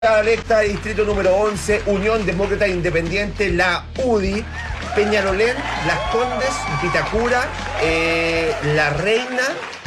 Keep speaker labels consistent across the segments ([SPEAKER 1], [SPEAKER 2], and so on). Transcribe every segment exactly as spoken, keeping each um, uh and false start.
[SPEAKER 1] Electa, distrito número once, Unión Demócrata Independiente, la U D I, Peñalolén, Las Condes, Vitacura, eh, La Reina.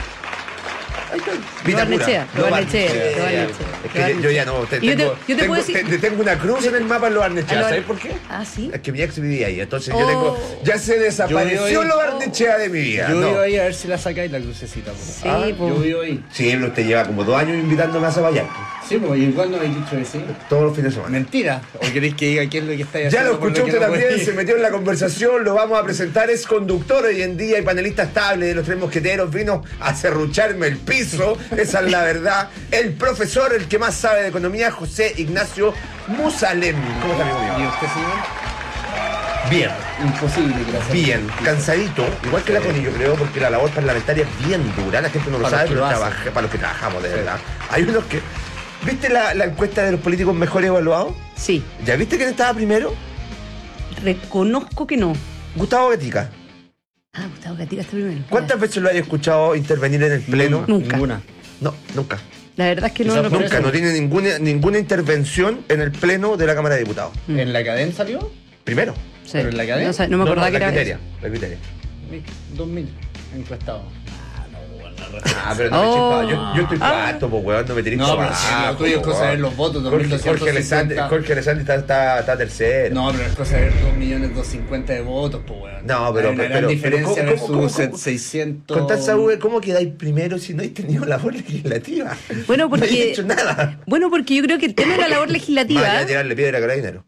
[SPEAKER 2] Vitacura. Lo Barnechea.
[SPEAKER 1] Es que yo ya no te, tengo, yo te, yo te, tengo, decir, te, tengo una cruz en el mapa en Lo Barnechea. ¿Sabes por qué?
[SPEAKER 2] Ah, sí.
[SPEAKER 1] Es que mi ex vivía ahí, entonces oh. yo tengo. Ya se desapareció Lo Barnechea oh. de mi vida.
[SPEAKER 3] Yo
[SPEAKER 1] no.
[SPEAKER 3] vivo ahí a ver si la sacáis la crucecita. Po.
[SPEAKER 2] Sí,
[SPEAKER 3] ah,
[SPEAKER 2] po.
[SPEAKER 3] Yo vivo ahí.
[SPEAKER 1] Sí, pero usted lleva como dos años invitándome a Zapallar.
[SPEAKER 3] Sí, pues, ¿y cuándo habéis dicho eso?
[SPEAKER 1] Todos los fines de semana.
[SPEAKER 3] Mentira. ¿O queréis que diga qué es lo que estáis
[SPEAKER 1] ya
[SPEAKER 3] haciendo?
[SPEAKER 1] Ya lo escuchó usted también, puede... se metió en la conversación, lo vamos a presentar, es conductor hoy en día y panelista estable de Los Tres Mosqueteros, vino a serrucharme el piso, esa es la verdad. El profesor, el que más sabe de economía, José Ignacio Musalem. ¿Cómo está, amigo mío?
[SPEAKER 3] ¿Y usted, señor?
[SPEAKER 1] Bien.
[SPEAKER 3] Imposible, gracias.
[SPEAKER 1] Bien, cansadito, igual que la Connie, yo creo, porque la labor parlamentaria es bien dura, la gente no lo
[SPEAKER 3] para
[SPEAKER 1] sabe,
[SPEAKER 3] pero
[SPEAKER 1] lo trabaja, para los que trabajamos, de sí. verdad. Hay unos que... ¿Viste la, la encuesta de los políticos mejor evaluados?
[SPEAKER 2] Sí.
[SPEAKER 1] ¿Ya viste quién estaba primero?
[SPEAKER 2] Reconozco que no.
[SPEAKER 1] Gustavo Gatica.
[SPEAKER 2] Ah, Gustavo Gatica está primero.
[SPEAKER 1] ¿Cuántas veces lo hayas escuchado intervenir en el pleno?
[SPEAKER 2] Nunca.
[SPEAKER 3] Ninguna.
[SPEAKER 1] No, nunca.
[SPEAKER 2] La verdad es que no.
[SPEAKER 1] no nunca, no tiene ninguna, ninguna intervención en el pleno de la Cámara de Diputados.
[SPEAKER 3] Mm. ¿En la cadena salió?
[SPEAKER 1] Primero.
[SPEAKER 2] Sí.
[SPEAKER 3] ¿Pero en la cadena?
[SPEAKER 2] No, o sea, no me acordaba
[SPEAKER 1] no, no,
[SPEAKER 2] que
[SPEAKER 1] la
[SPEAKER 2] era
[SPEAKER 1] criteria, la criteria.
[SPEAKER 3] dos mil encuestados.
[SPEAKER 1] Ah, pero no me
[SPEAKER 2] oh.
[SPEAKER 1] chispa. Yo, yo estoy cuarto, pues, weón, no me tiré
[SPEAKER 3] No, pero si lo tuyo es cosa de ver los votos.
[SPEAKER 1] Jorge, Jorge Alessandri Jorge Alessandri está, está, está tercero.
[SPEAKER 3] No, pero es cosa de ver dos millones doscientos cincuenta de votos, pues, weón.
[SPEAKER 1] No, pero.
[SPEAKER 3] Hay una
[SPEAKER 1] pero,
[SPEAKER 3] gran diferencia
[SPEAKER 1] pero, ¿cómo,
[SPEAKER 3] versus
[SPEAKER 1] cómo, cómo,
[SPEAKER 3] seiscientos.
[SPEAKER 1] Con tanta V, ¿cómo quedáis primero si no habéis tenido labor legislativa?
[SPEAKER 2] Bueno, porque.
[SPEAKER 1] No habéis hecho nada.
[SPEAKER 2] Bueno, porque yo creo que el tema de la labor legislativa.
[SPEAKER 1] Vaya a tirarle piedra a Carabinero.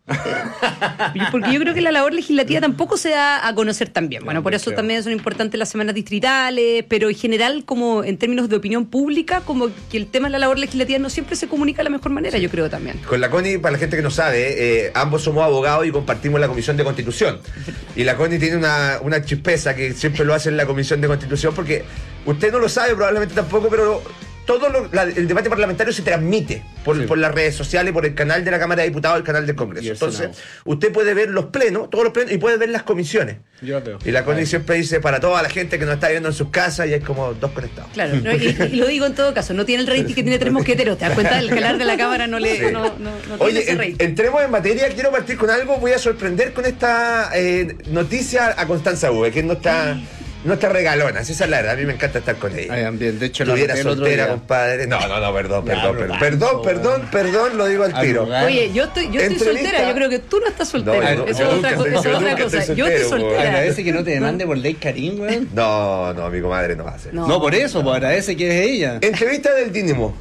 [SPEAKER 2] Porque yo creo que la labor legislativa tampoco se da a conocer tan bien. Bueno, por eso
[SPEAKER 3] creo.
[SPEAKER 2] también son importantes las semanas distritales, pero en general, como en términos de opinión pública, como que el tema de la labor legislativa no siempre se comunica de la mejor manera, sí. yo creo también.
[SPEAKER 1] Con la Connie, para la gente que no sabe, eh, ambos somos abogados y compartimos la Comisión de Constitución. Y la Connie tiene una, una chispeza que siempre lo hace en la Comisión de Constitución, porque usted no lo sabe, probablemente tampoco, pero todo lo, la, el debate parlamentario se transmite por, sí. por las redes sociales, por el canal de la Cámara de Diputados, el canal del Congreso. Entonces, Senado. Usted puede ver los plenos, todos los plenos, y puede ver las comisiones.
[SPEAKER 3] Yo veo.
[SPEAKER 1] Y la Connie siempre dice para toda la gente que nos está viendo en sus casas, y hay como dos conectados.
[SPEAKER 2] Claro, no, y, y lo digo en todo caso, no tiene el rating que tiene Tres Mosqueteros. ¿Te das cuenta? El canal de la Cámara no le sí. no, no, no
[SPEAKER 1] Oye,
[SPEAKER 2] tiene ese rating.
[SPEAKER 1] En, entremos en materia, quiero partir con algo, voy a sorprender con esta eh, noticia a Constanza V, que no está... No está regalona, esa es la verdad, a mí me encanta estar con ella.
[SPEAKER 3] Ay, bien, de hecho,
[SPEAKER 1] estuviera soltera, compadre. No, no, no, perdón, perdón, ya, perdón, perdón, perdón, perdón, lo digo al tiro.
[SPEAKER 2] Oye, yo estoy, yo estoy soltera, yo creo que tú no estás soltera. No, no, eso es otra, co- eso otra cosa. Soltero, yo estoy soltera.
[SPEAKER 3] Agradece que no te demande por ley Karim, güey.
[SPEAKER 1] No, no, mi comadre no va a hacer.
[SPEAKER 3] No, no por eso, pues agradece que es ella.
[SPEAKER 1] Entrevista del Dínamo.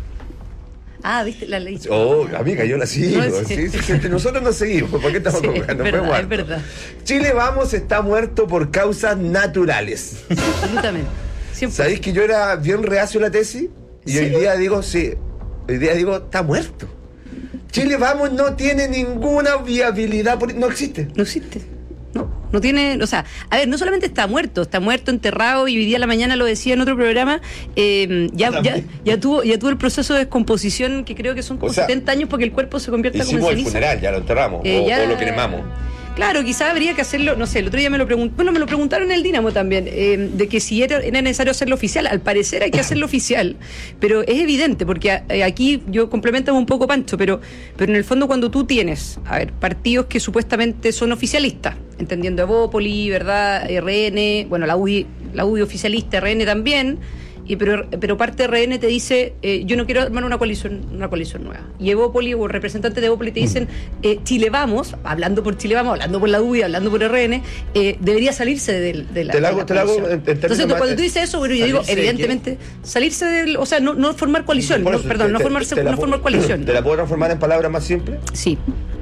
[SPEAKER 2] Ah, viste la ley.
[SPEAKER 1] Oh, amiga, yo la sigo.
[SPEAKER 2] No, sí.
[SPEAKER 1] Sí, sí, sí, sí, nosotros nos seguimos. ¿Por qué estamos
[SPEAKER 2] sí,
[SPEAKER 1] jugando?
[SPEAKER 2] Es verdad, es verdad.
[SPEAKER 1] Chile Vamos está muerto por causas naturales.
[SPEAKER 2] Absolutamente. siempre.
[SPEAKER 1] ¿Sabéis que yo era bien reacio a la tesis? Y ¿sí? hoy día digo, sí. Hoy día digo, está muerto. Chile Vamos no tiene ninguna viabilidad. No existe.
[SPEAKER 2] No existe. No, no tiene, o sea, a ver, no solamente está muerto, está muerto, enterrado, y hoy día a la mañana lo decía en otro programa, eh, ya, ya, ya tuvo ya tuvo el proceso de descomposición, que creo que son como o sea, setenta años para que el cuerpo se convierta como en ceniza.
[SPEAKER 1] Hicimos el funeral, ya lo enterramos, eh, o, ya, o lo cremamos.
[SPEAKER 2] Claro, quizás habría que hacerlo, no sé, el otro día me lo preguntaron, bueno, me lo preguntaron en el Dínamo también, eh, de que si era, era necesario hacerlo oficial. Al parecer hay que hacerlo oficial, pero es evidente, porque eh, aquí yo complemento un poco, Pancho, pero, pero en el fondo cuando tú tienes, a ver, partidos que supuestamente son oficialistas, entendiendo Evópoli, ¿verdad?, R N, bueno, la U D I, la U D I oficialista, R N también, y pero, pero parte de R N te dice, eh, yo no quiero armar una coalición una coalición nueva. Y Evópoli o representantes de Evópoli te dicen, eh, Chile Vamos, hablando por Chile Vamos, hablando por la U D I, hablando por R N, eh, debería salirse de, de la,
[SPEAKER 1] te la,
[SPEAKER 2] de la
[SPEAKER 1] te la
[SPEAKER 2] coalición.
[SPEAKER 1] Hago, en, en
[SPEAKER 2] Entonces, tú, cuando tú dices eso, bueno, yo digo, evidentemente, salirse del, o sea, no, no formar coalición, no,
[SPEAKER 1] eso,
[SPEAKER 2] perdón,
[SPEAKER 1] te,
[SPEAKER 2] no,
[SPEAKER 1] te,
[SPEAKER 2] formarse,
[SPEAKER 1] te
[SPEAKER 2] no
[SPEAKER 1] puedo,
[SPEAKER 2] formar coalición.
[SPEAKER 1] ¿Te la puedo transformar en palabras más simples?
[SPEAKER 2] Sí.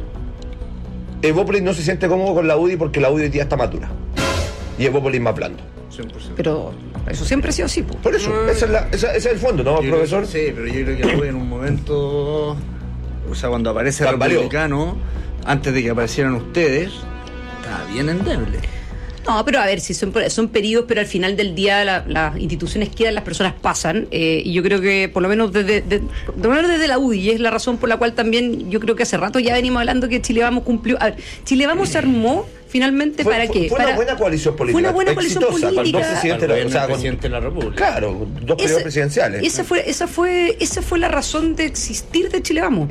[SPEAKER 1] Evópoli no se siente cómodo con la U D I porque la U D I hoy día está madura. Y Evópoli es más blando.
[SPEAKER 2] cien por ciento. Pero eso siempre ha sido así, po.
[SPEAKER 1] Por eso, mm. esa es la, esa, ese es el fondo, ¿no,
[SPEAKER 3] yo
[SPEAKER 1] profesor?
[SPEAKER 3] Creo, sí, pero yo creo que la U D I en un momento, o sea, cuando aparece el republicano, antes de que aparecieran ustedes, estaba bien endeble.
[SPEAKER 2] No, pero a ver, si son, son periodos, pero al final del día la, las instituciones quedan, las personas pasan, eh, y yo creo que por lo menos desde, de, de, de desde la U D I, y es la razón por la cual también yo creo que hace rato ya venimos hablando que Chile Vamos cumplió. A ver, Chile Vamos se armó finalmente
[SPEAKER 1] fue,
[SPEAKER 2] para
[SPEAKER 1] fue,
[SPEAKER 2] qué.
[SPEAKER 1] Fue
[SPEAKER 2] para,
[SPEAKER 1] una buena coalición política.
[SPEAKER 2] Fue una buena coalición
[SPEAKER 1] exitosa,
[SPEAKER 2] política.
[SPEAKER 1] Con dos presidentes,
[SPEAKER 3] o sea, con,
[SPEAKER 1] presidente
[SPEAKER 3] de la República.
[SPEAKER 1] Claro, dos periodos presidenciales.
[SPEAKER 2] Esa fue, esa fue, esa fue la razón de existir de Chile Vamos.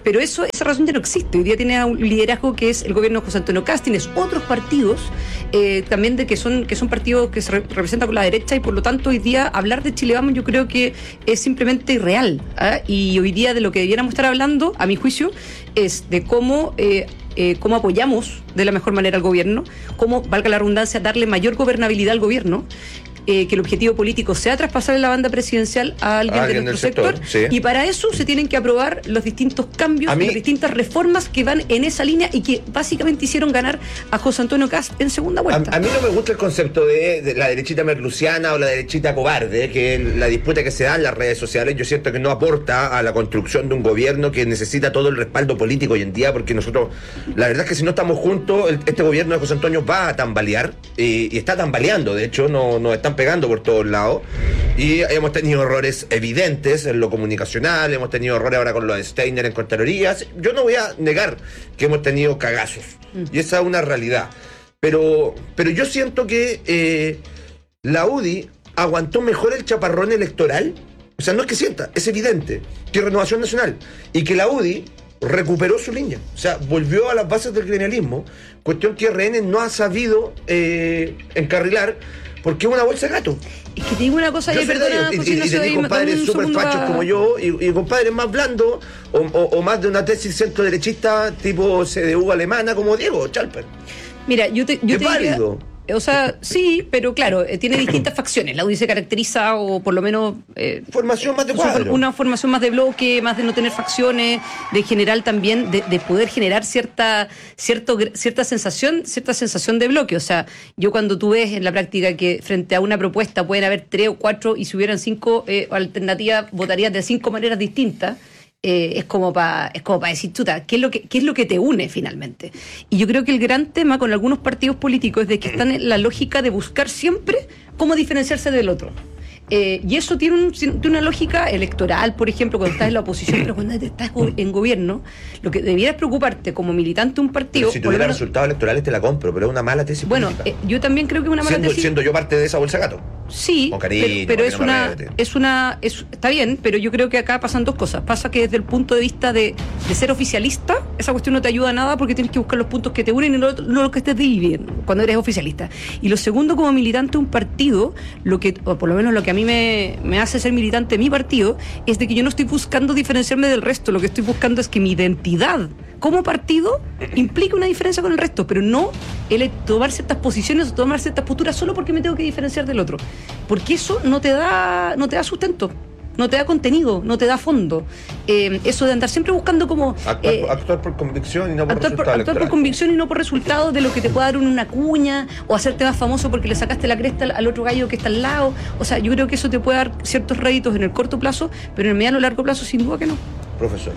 [SPEAKER 2] Pero eso, esa razón ya no existe. Hoy día tiene un liderazgo que es el gobierno de José Antonio Kast, tienes otros partidos eh, también de que son que son partidos que se re- representan con la derecha, y por lo tanto hoy día hablar de Chile Vamos yo creo que es simplemente irreal, ¿eh? Y hoy día de lo que debiéramos estar hablando, a mi juicio, es de cómo eh, eh, cómo apoyamos de la mejor manera al gobierno, cómo, valga la redundancia, darle mayor gobernabilidad al gobierno. Eh, que el objetivo político sea traspasarle la banda presidencial a alguien, ah, de nuestro sector, sector sí. Y para eso se tienen que aprobar los distintos cambios, mí, las distintas reformas que van en esa línea y que básicamente hicieron ganar a José Antonio Kast en segunda vuelta.
[SPEAKER 1] A, a mí no me gusta el concepto de, de la derechita merluciana o la derechita cobarde, que es la disputa que se da en las redes sociales. Yo siento que no aporta a la construcción de un gobierno que necesita todo el respaldo político hoy en día, porque nosotros, la verdad es que si no estamos juntos, el, este gobierno de José Antonio va a tambalear, y, y está tambaleando, de hecho, no, no están pegando por todos lados, y hemos tenido errores evidentes en lo comunicacional, hemos tenido errores ahora con los Steiner en Contralorías. Yo no voy a negar que hemos tenido cagazos, y esa es una realidad, pero, pero yo siento que eh, la U D I aguantó mejor el chaparrón electoral. O sea, no es que sienta, es evidente que Renovación Nacional y que la U D I recuperó su línea, o sea, volvió a las bases del gremialismo, cuestión que R N no ha sabido eh, encarrilar, porque es una bolsa de gato.
[SPEAKER 2] Es que te digo una cosa,
[SPEAKER 1] yo
[SPEAKER 2] y perdona,
[SPEAKER 1] y,
[SPEAKER 2] pues,
[SPEAKER 1] y,
[SPEAKER 2] no
[SPEAKER 1] y tenés compadres súper fachos a... como yo, y, y compadres más blandos, o, o, o más de una tesis centro derechista tipo C D U alemana, como Diego Chalper.
[SPEAKER 2] Mira, yo te, yo
[SPEAKER 1] es
[SPEAKER 2] te
[SPEAKER 1] válido.
[SPEAKER 2] Diría... O sea, sí, pero claro, eh, tiene distintas facciones. La U D I se caracteriza, o por lo menos... Eh,
[SPEAKER 1] formación más de cuadro.
[SPEAKER 2] Una formación más de bloque, más de no tener facciones, de en general también, de, de poder generar cierta cierto, cierta sensación cierta sensación de bloque. O sea, yo cuando tú ves en la práctica que frente a una propuesta pueden haber tres o cuatro, y si hubieran cinco eh, alternativas, votarías de cinco maneras distintas. Eh, es como para es como para decir, chuta, ¿qué es lo que qué es lo que te une finalmente? Y yo creo que el gran tema con algunos partidos políticos es de que están en la lógica de buscar siempre cómo diferenciarse del otro. Eh, y eso tiene, un, tiene una lógica electoral, por ejemplo, cuando estás en la oposición, pero cuando estás en gobierno, lo que debieras preocuparte como militante de un partido...
[SPEAKER 1] Pero si tuviera menos... resultados electorales te la compro, pero es una mala tesis
[SPEAKER 2] bueno, política. Bueno, eh, yo también creo que es una mala
[SPEAKER 1] siendo,
[SPEAKER 2] tesis...
[SPEAKER 1] Siendo yo parte de esa bolsa de gato.
[SPEAKER 2] Sí,
[SPEAKER 1] con cariño,
[SPEAKER 2] pero, pero es,
[SPEAKER 1] no
[SPEAKER 2] una, es una... es Está bien, pero yo creo que acá pasan dos cosas. Pasa que desde el punto de vista de, de ser oficialista, esa cuestión no te ayuda a nada, porque tienes que buscar los puntos que te unen y no, no los que estés dividiendo cuando eres oficialista. Y lo segundo, como militante de un partido, lo que, o por lo menos lo que a mí me, me hace ser militante de mi partido, es de que yo no estoy buscando diferenciarme del resto. Lo que estoy buscando es que mi identidad como partido implique una diferencia con el resto, pero no el tomar ciertas posiciones o tomar ciertas posturas solo porque me tengo que diferenciar del otro, porque eso no te da no te da sustento, no te da contenido, no te da fondo. Eh, eso de andar siempre buscando como...
[SPEAKER 1] Actuar,
[SPEAKER 2] eh,
[SPEAKER 1] actuar por convicción y no por
[SPEAKER 2] actuar
[SPEAKER 1] resultado
[SPEAKER 2] por, actuar por convicción y no por resultados de lo que te pueda dar una cuña, o hacerte más famoso porque le sacaste la cresta al, al otro gallo que está al lado. O sea, yo creo que eso te puede dar ciertos réditos en el corto plazo, pero en el mediano o largo plazo sin duda que no.
[SPEAKER 1] Profesor,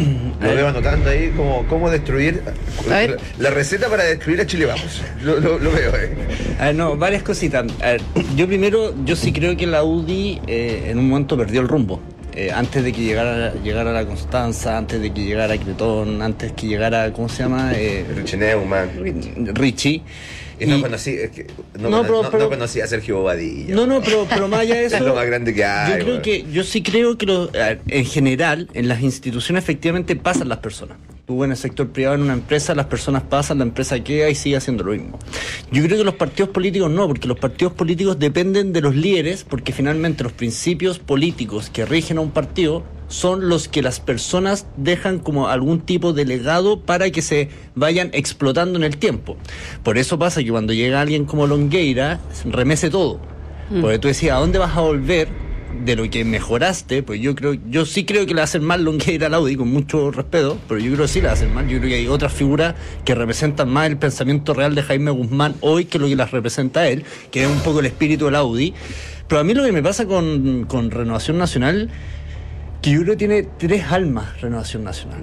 [SPEAKER 1] lo veo anotando ahí como cómo destruir la, la receta para destruir a Chile Vamos. Lo, lo, lo veo ahí.
[SPEAKER 3] A ver, no, varias cositas. A ver, yo primero, yo sí creo que la U D I eh, en un momento perdió el rumbo. Eh, antes de que llegara, llegara la Constanza, antes de que llegara Cretón, antes que llegara, ¿cómo se llama? Eh,
[SPEAKER 1] Richie Neumann.
[SPEAKER 3] Richie.
[SPEAKER 1] Y no y, conocí, es que no, no, cono, no, pero, no conocí a Sergio Bobadilla.
[SPEAKER 3] No, no, pero, pero más allá de eso.
[SPEAKER 1] Es lo más grande que hay.
[SPEAKER 3] Yo creo bueno. que, yo sí creo que lo, en general, en las instituciones efectivamente pasan las personas. Tú en el sector privado, en una empresa, las personas pasan, la empresa queda y sigue haciendo lo mismo. Yo creo que los partidos políticos no, porque los partidos políticos dependen de los líderes, porque finalmente los principios políticos que rigen a un partido son los que las personas dejan como algún tipo de legado para que se vayan explotando en el tiempo. Por eso pasa que cuando llega alguien como Longueira, remece todo. Mm. Porque tú decías, ¿a dónde vas a volver de lo que mejoraste? Pues yo creo, yo sí creo que le hacen mal Longueira a la U D I, con mucho respeto, pero yo creo que sí le hacen mal. Yo creo que hay otras figuras que representan más el pensamiento real de Jaime Guzmán hoy que lo que las representa él, que es un poco el espíritu de la U D I. Pero a mí lo que me pasa con, con Renovación Nacional, que yo creo que tiene tres almas Renovación Nacional.
[SPEAKER 1] No,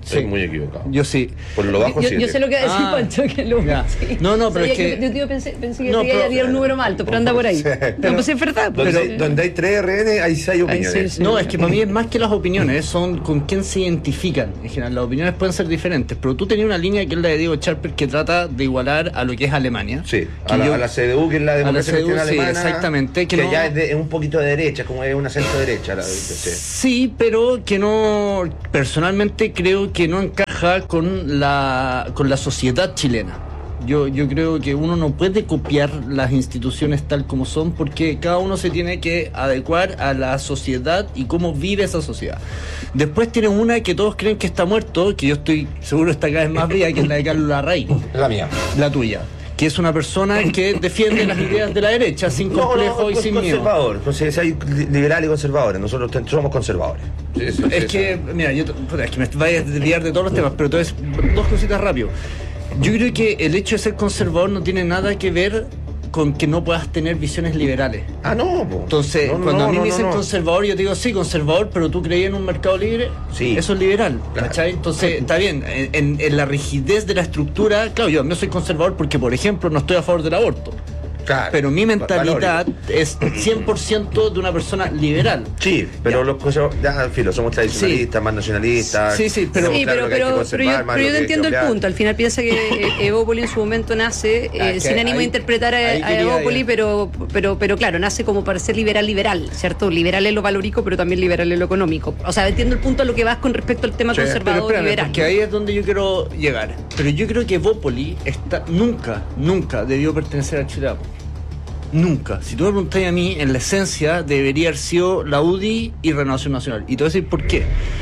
[SPEAKER 1] Estoy
[SPEAKER 3] Sí.
[SPEAKER 1] muy equivocado.
[SPEAKER 3] Yo sí.
[SPEAKER 1] Por lo bajo,
[SPEAKER 2] Yo,
[SPEAKER 1] siete.
[SPEAKER 2] yo sé lo que va a decir
[SPEAKER 3] Ah,
[SPEAKER 2] Pancho, que lo
[SPEAKER 3] ya.
[SPEAKER 2] sí.
[SPEAKER 3] No, no, pero
[SPEAKER 2] Sabía
[SPEAKER 3] es que-
[SPEAKER 2] Yo, yo pensé, pensé que
[SPEAKER 3] No,
[SPEAKER 2] no,
[SPEAKER 3] pero-
[SPEAKER 2] había un número más alto, pero anda por ahí.
[SPEAKER 1] Pero-
[SPEAKER 2] no, pues es verdad.
[SPEAKER 1] Donde,
[SPEAKER 2] pero-
[SPEAKER 1] hay, donde hay tres R N, hay seis opiniones.
[SPEAKER 2] sí, sí.
[SPEAKER 3] No, es que para mí es más que las opiniones, son con quién se identifican. En general, las opiniones pueden ser diferentes, pero tú tenías una línea que es la de Diego Charper que trata de igualar a lo que es Alemania.
[SPEAKER 1] Sí,
[SPEAKER 3] Que
[SPEAKER 1] a la,
[SPEAKER 3] yo-
[SPEAKER 1] a la C D U, que es la democracia
[SPEAKER 3] C D U,
[SPEAKER 1] cristiana
[SPEAKER 3] sí,
[SPEAKER 1] alemana.
[SPEAKER 3] exactamente,
[SPEAKER 1] Que,
[SPEAKER 3] que no-
[SPEAKER 1] ya es, de- es un poquito de derecha, como es una centro derecha. La, sí.
[SPEAKER 3] Sí, pero que no, personalmente creo que no encaja con la, con la sociedad chilena. Yo, yo creo que uno no puede copiar las instituciones tal como son porque cada uno se tiene que adecuar a la sociedad y cómo vive esa sociedad. Después tienen una que todos creen que está muerto, que yo estoy seguro está cada vez más viva, que es la de Carlos Larraín,
[SPEAKER 1] La mía.
[SPEAKER 3] la tuya, que es una persona que defiende las ideas de la derecha sin complejo y
[SPEAKER 1] con-
[SPEAKER 3] sin miedo.
[SPEAKER 1] conservador. Con- si hay liberal y conservadores. Nosotros ten- somos conservadores. Sí, sí,
[SPEAKER 3] Es
[SPEAKER 1] sí,
[SPEAKER 3] que,
[SPEAKER 1] sí.
[SPEAKER 3] mira, yo, puta, es que me vaya a desviar de todos los temas, pero entonces, dos cositas rápido. Yo creo que el hecho de ser conservador no tiene nada que ver con que no puedas tener visiones liberales.
[SPEAKER 1] Ah, no, po.
[SPEAKER 3] Entonces,
[SPEAKER 1] No, no,
[SPEAKER 3] cuando a
[SPEAKER 1] no,
[SPEAKER 3] mí
[SPEAKER 1] no,
[SPEAKER 3] me dicen
[SPEAKER 1] no.
[SPEAKER 3] conservador, yo digo, sí, conservador, pero tú creías en un mercado libre,
[SPEAKER 1] Sí.
[SPEAKER 3] eso es liberal,
[SPEAKER 1] Claro.
[SPEAKER 3] ¿cachai? Entonces, está bien, en, en- en la rigidez de la estructura, claro, yo no soy conservador porque, por ejemplo, no estoy a favor del aborto.
[SPEAKER 1] Claro,
[SPEAKER 3] Pero mi mentalidad
[SPEAKER 1] valórico.
[SPEAKER 3] es cien por ciento de una persona liberal.
[SPEAKER 1] Sí, pero
[SPEAKER 3] Ya.
[SPEAKER 1] los conservadores, ya, filo, somos tradicionalistas, más nacionalistas.
[SPEAKER 3] Sí, sí, pero-
[SPEAKER 1] tenemos
[SPEAKER 2] Sí,
[SPEAKER 1] claro
[SPEAKER 2] pero,
[SPEAKER 1] lo que hay que
[SPEAKER 2] pero,
[SPEAKER 1] conservar,
[SPEAKER 2] pero yo,
[SPEAKER 1] más
[SPEAKER 2] pero
[SPEAKER 1] lo
[SPEAKER 2] yo
[SPEAKER 1] que
[SPEAKER 2] te
[SPEAKER 1] hay que
[SPEAKER 2] entiendo el
[SPEAKER 1] obviar.
[SPEAKER 2] punto. Al final piensa que eh, Evópoli en su momento nace eh,
[SPEAKER 3] Ah, que
[SPEAKER 2] sin ánimo
[SPEAKER 3] ahí-
[SPEAKER 2] de interpretar a,
[SPEAKER 3] ahí
[SPEAKER 2] a
[SPEAKER 3] quería
[SPEAKER 2] Evópoli,
[SPEAKER 3] ir.
[SPEAKER 2] pero, pero, pero claro, nace como para ser liberal, liberal, ¿cierto? Liberal en lo valórico, pero también liberal en lo económico. O sea, entiendo el punto a lo que vas con respecto al tema
[SPEAKER 1] Sí,
[SPEAKER 3] Pero
[SPEAKER 2] conservador
[SPEAKER 3] espérame,
[SPEAKER 2] liberal.
[SPEAKER 3] porque ahí es donde yo quiero llegar. Pero yo creo que Evópoli está, nunca, nunca debió pertenecer a Chile Vapor. Nunca. Si tú me preguntas a mí, en la esencia debería haber sido la U D I y Renovación Nacional. Y te voy a decir por qué.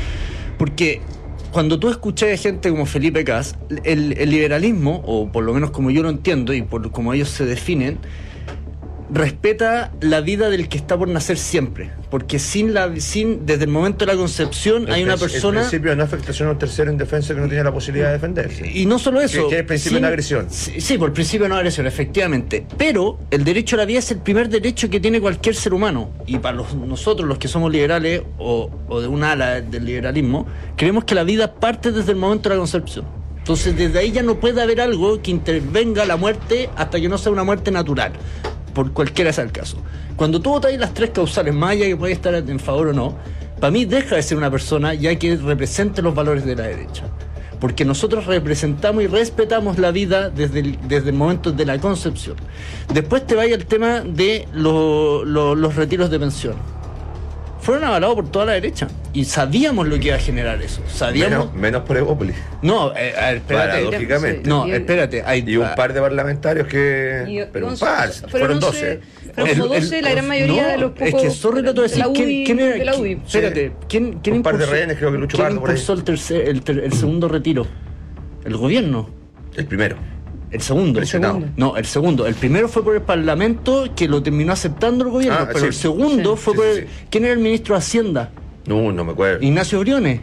[SPEAKER 3] Porque cuando tú escuchas a gente como Felipe Cas, el, el liberalismo, o por lo menos como yo lo entiendo y por como ellos se definen, respeta la vida del que está por nacer siempre. Porque sin la sin desde el momento de la concepción hay
[SPEAKER 1] El
[SPEAKER 3] una
[SPEAKER 1] prin-
[SPEAKER 3] persona...
[SPEAKER 1] El principio de no afectación a un tercero indefenso que no tiene la posibilidad de defenderse.
[SPEAKER 3] Y no solo eso.
[SPEAKER 1] Que- que es el principio de no agresión.
[SPEAKER 3] Sí, sí, por el principio de no agresión, efectivamente. Pero el derecho a la vida es el primer derecho que tiene cualquier ser humano. Y para los- nosotros, los que somos liberales o, o de una ala del liberalismo, creemos que la vida parte desde el momento de la concepción. Entonces, desde ahí ya no puede haber algo que intervenga la muerte hasta que no sea una muerte natural, por cualquiera sea el caso. Cuando tú votas ahí las tres causales, más allá que puede estar en favor o no, para mí deja de ser una persona ya que represente los valores de la derecha. Porque nosotros representamos y respetamos la vida desde el, desde el momento de la concepción. Después te vaya el tema de lo- lo- los retiros de pensión. Fueron avalados por toda la derecha. Y sabíamos lo que iba a generar eso. Sabíamos...
[SPEAKER 1] Menos, menos por Evópolis.
[SPEAKER 3] No, eh, a ver, espérate.
[SPEAKER 1] Paradójicamente.
[SPEAKER 3] No,
[SPEAKER 2] Y-
[SPEAKER 3] espérate. Hay,
[SPEAKER 1] Y un par de parlamentarios que.
[SPEAKER 2] Y-
[SPEAKER 1] pero un
[SPEAKER 2] once-
[SPEAKER 1] par, fueron doce.
[SPEAKER 2] Pero
[SPEAKER 3] El-
[SPEAKER 2] como doce,
[SPEAKER 3] el-
[SPEAKER 2] la gran mayoría
[SPEAKER 3] no,
[SPEAKER 2] de los pocos.
[SPEAKER 3] Es que sorry, no te voy a
[SPEAKER 2] de la
[SPEAKER 3] decir. ¿Quién,
[SPEAKER 2] U D I,
[SPEAKER 3] quién era?
[SPEAKER 2] de la U D I.
[SPEAKER 3] quién- espérate, ¿quién, quién
[SPEAKER 1] Un par de
[SPEAKER 3] impulsó-
[SPEAKER 1] rehenes, creo que Lucho
[SPEAKER 3] ¿quién
[SPEAKER 1] Pardo por ahí.
[SPEAKER 3] impulsó el, tercer, el, ter- el segundo retiro? ¿El gobierno?
[SPEAKER 1] El primero.
[SPEAKER 3] El segundo.
[SPEAKER 1] Presionado.
[SPEAKER 3] No, el segundo. El primero fue por el Parlamento que lo terminó aceptando el gobierno.
[SPEAKER 1] Ah,
[SPEAKER 3] pero
[SPEAKER 1] sí.
[SPEAKER 3] el segundo
[SPEAKER 2] Sí.
[SPEAKER 3] fue
[SPEAKER 1] Sí,
[SPEAKER 3] por
[SPEAKER 1] sí,
[SPEAKER 3] el.
[SPEAKER 1] sí.
[SPEAKER 3] ¿Quién era el ministro de Hacienda?
[SPEAKER 1] No, no me acuerdo.
[SPEAKER 3] Ignacio Briones.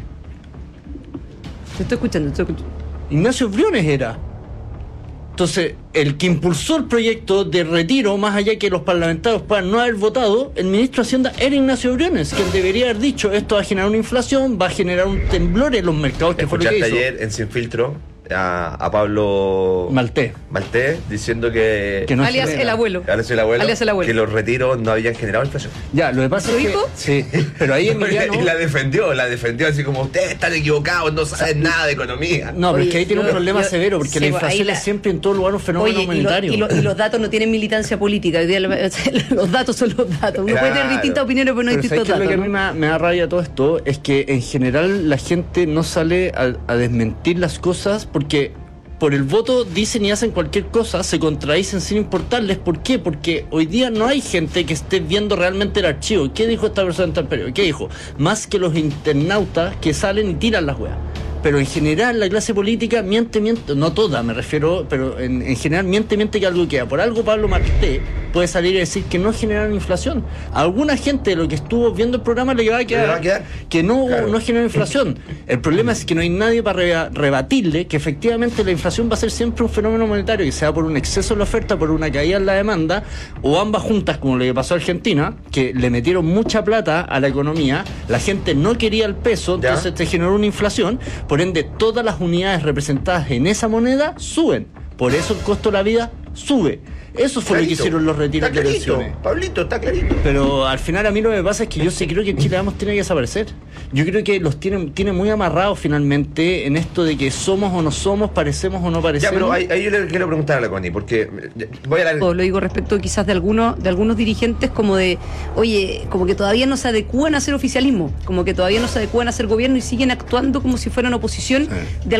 [SPEAKER 2] Te estoy escuchando, te estoy escuchando.
[SPEAKER 3] Ignacio Briones era. Entonces, el que impulsó el proyecto de retiro, más allá que los parlamentarios puedan no haber votado, el ministro de Hacienda era Ignacio Briones, quien debería haber dicho esto va a generar una inflación, va a generar un temblor en los mercados, que fue lo que
[SPEAKER 1] Escuchaste
[SPEAKER 3] hizo.
[SPEAKER 1] ayer en Sin Filtro a, a Pablo
[SPEAKER 3] Maltés.
[SPEAKER 1] Maltés diciendo que.
[SPEAKER 3] Que no
[SPEAKER 2] Alias
[SPEAKER 3] genera.
[SPEAKER 2] el abuelo.
[SPEAKER 1] Alias el abuelo,
[SPEAKER 2] Alias el abuelo.
[SPEAKER 1] que los retiros no habían generado inflación.
[SPEAKER 3] Ya, lo que pasa
[SPEAKER 2] ¿Lo
[SPEAKER 3] es que...
[SPEAKER 2] dijo?
[SPEAKER 3] Sí, pero ahí Emiliano...
[SPEAKER 1] Y la defendió, la defendió así como ustedes están equivocados, no saben nada de economía.
[SPEAKER 3] No, pero es que ahí
[SPEAKER 2] Oye,
[SPEAKER 3] tiene un
[SPEAKER 2] yo-
[SPEAKER 3] problema
[SPEAKER 2] yo-
[SPEAKER 3] severo, porque
[SPEAKER 2] sí,
[SPEAKER 3] la
[SPEAKER 2] ahí
[SPEAKER 3] inflación
[SPEAKER 2] la-
[SPEAKER 3] es siempre en todo lugar un fenómeno
[SPEAKER 2] Oye, y, lo-
[SPEAKER 3] monetario.
[SPEAKER 2] y lo- y los datos no tienen militancia política. Hoy día lo- los datos son los datos. Uno puede tener
[SPEAKER 1] Claro.
[SPEAKER 2] distintas opiniones, pero no hay
[SPEAKER 3] Pero ¿sabes
[SPEAKER 2] distintos
[SPEAKER 3] qué es lo
[SPEAKER 2] datos.
[SPEAKER 3] que a mí
[SPEAKER 2] ¿no?
[SPEAKER 3] me, me da rabia todo esto? Es que en general la gente no sale a, a desmentir las cosas porque por el voto dicen y hacen cualquier cosa, se contradicen sin importarles. ¿Por qué? Porque hoy día no hay gente que esté viendo realmente el archivo. ¿Qué dijo esta persona en tal periodo? ¿Qué dijo? Más que los internautas que salen y tiran las weas. Pero en general la clase política miente, miente, no toda me refiero, pero en, en general miente, miente que algo queda. Por algo Pablo Maltés puede salir y decir que no generaron inflación. A alguna gente lo que estuvo viendo el programa le va a quedar,
[SPEAKER 1] ¿Le va a quedar?
[SPEAKER 3] que no,
[SPEAKER 1] Claro.
[SPEAKER 3] no generó inflación. El problema es que no hay nadie para reba- rebatirle que efectivamente la inflación va a ser siempre un fenómeno monetario, que sea por un exceso en la oferta, por una caída en la demanda, o ambas juntas, como le pasó a Argentina, que le metieron mucha plata a la economía, la gente no quería el peso,
[SPEAKER 1] Ya.
[SPEAKER 3] entonces te generó una inflación, por ende todas las unidades representadas en esa moneda suben. Por eso el costo de la vida sube. Eso fue lo que
[SPEAKER 1] Clarito.
[SPEAKER 3] hicieron los retiros
[SPEAKER 1] Está
[SPEAKER 3] de
[SPEAKER 1] clarito,
[SPEAKER 3] pensiones.
[SPEAKER 1] Pablito, está clarito.
[SPEAKER 3] Pero al final a mí lo que me pasa es que yo sí creo que en Chile Vamos tiene que desaparecer. Yo creo que los tienen, tiene muy amarrados finalmente en esto de que somos o no somos, parecemos o no
[SPEAKER 1] Ya,
[SPEAKER 3] parecemos.
[SPEAKER 1] pero ahí, ahí yo le quiero preguntar a la Connie, porque eh, voy a la...
[SPEAKER 2] Lo digo respecto quizás de algunos de algunos dirigentes como de, oye, como que todavía no se adecúan a ser oficialismo, como que todavía no se adecúan a ser gobierno y siguen actuando como si fueran oposición
[SPEAKER 3] Sí.
[SPEAKER 2] de